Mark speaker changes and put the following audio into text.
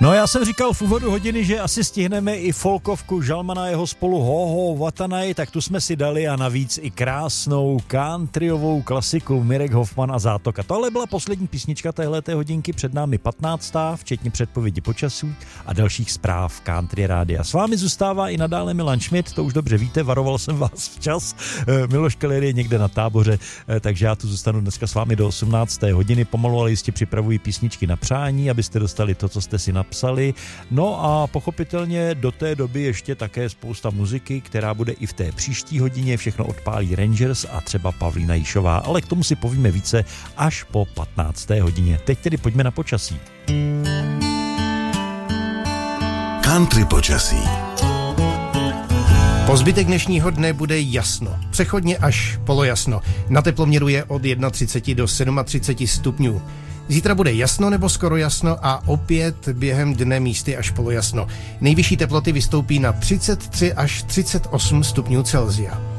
Speaker 1: No já jsem říkal v úvodu hodiny, že asi stihneme i folkovku Žalmana jeho spolu Hoho Watanaj, tak tu jsme si dali a navíc i krásnou countryovou klasiku Mirek Hoffman a Zátoka. Tohle byla poslední písnička téhleté hodinky, před námi 15. včetně předpovědi počasí a dalších zpráv Country Rádia. S vámi zůstává i nadále Milan Schmidt, to už dobře víte, varoval jsem vás včas. Miloš Keller je někde na táboře, takže já tu zůstanu dneska s vámi do 18. hodiny. Pomalu ale jistě připravuji písničky na přání, abyste dostali to, co jste si napsali. No a pochopitelně do té doby ještě také spousta muziky, která bude i v té příští hodině. Všechno odpálí Rangers a třeba Pavlína Jíšová, ale k tomu si povíme více až po 15. hodině. Teď tedy pojďme na počasí.
Speaker 2: Country počasí.
Speaker 3: Po zbytek dnešního dne bude jasno, přechodně až polojasno. Na teploměru je od 31 do 37 stupňů. Zítra bude jasno nebo skoro jasno a opět během dne místy až polojasno. Nejvyšší teploty vystoupí na 33 až 38 stupňů Celsia.